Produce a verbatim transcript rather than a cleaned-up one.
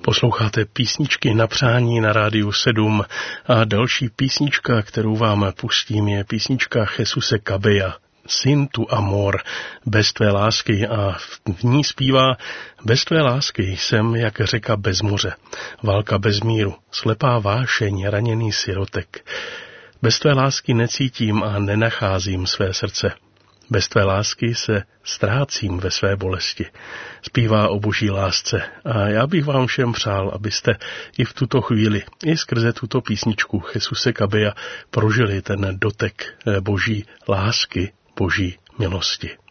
Posloucháte písničky na přání na Rádiu sedm a další písnička, kterou vám pustím, je písnička Jesuse Cabella, Sin tu amor, bez tvé lásky, a v ní zpívá: bez tvé lásky jsem jak řeka bez moře, válka bez míru, slepá vášeň, raněný sirotek. Bez tvé lásky necítím a nenacházím své srdce. Bez tvé lásky se ztrácím ve své bolesti. Zpívá o boží lásce a já bych vám všem přál, abyste i v tuto chvíli, i skrze tuto písničku Jesuse Cabella prožili ten dotek boží lásky, boží milosti.